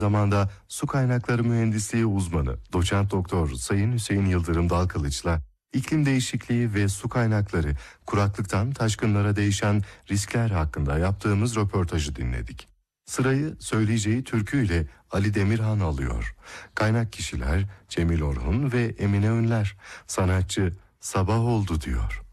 zamanda su kaynakları mühendisliği uzmanı doçent doktor Sayın Hüseyin Yıldırım Dalkılıç'la iklim değişikliği ve su kaynakları, kuraklıktan taşkınlara değişen riskler hakkında yaptığımız röportajı dinledik. Sırayı söyleyeceği türküyle Ali Demirhan alıyor. Kaynak kişiler Cemil Orhun ve Emine Ünler. Sanatçı Sabah Oldu diyor.